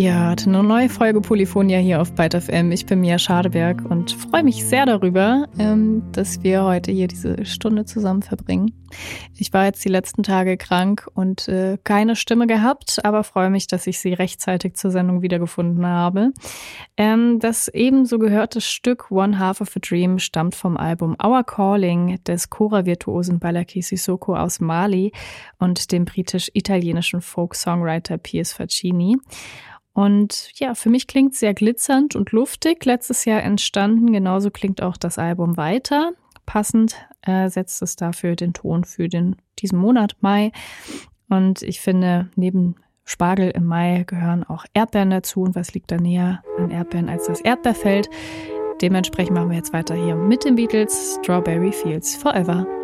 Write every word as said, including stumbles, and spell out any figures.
Ihr hört eine neue Folge Polyphonia hier auf Byte F M. Ich bin Mia Schadeberg und freue mich sehr darüber, dass wir heute hier diese Stunde zusammen verbringen. Ich war jetzt die letzten Tage krank und äh, keine Stimme gehabt, aber freue mich, dass ich sie rechtzeitig zur Sendung wiedergefunden habe. Ähm, das ebenso gehörte Stück One Half of a Dream stammt vom Album Our Calling des Kora-Virtuosen Balaké Sissoko aus Mali und dem britisch-italienischen Folk-Songwriter Piers Faccini. Und ja, für mich klingt es sehr glitzernd und luftig, letztes Jahr entstanden. Genauso klingt auch das Album weiter. Passend äh, setzt es dafür den Ton für den, diesen Monat Mai. Und ich finde, neben Spargel im Mai gehören auch Erdbeeren dazu. Und was liegt da näher an Erdbeeren als das Erdbeerfeld? Dementsprechend machen wir jetzt weiter hier mit den Beatles, Strawberry Fields Forever.